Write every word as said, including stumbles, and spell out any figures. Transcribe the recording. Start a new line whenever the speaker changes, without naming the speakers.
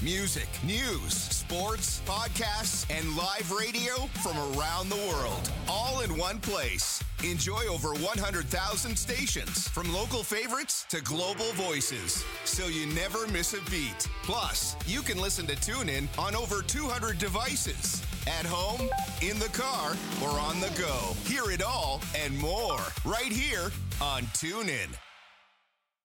Music, news, sports, podcasts, and live radio from around the world. All in one place. Enjoy over one hundred thousand stations, from local favorites to global voices, so you never miss a beat. Plus, you can listen to TuneIn on over two hundred devices. At home, in the car, or on the go. Hear it all and more right here on TuneIn.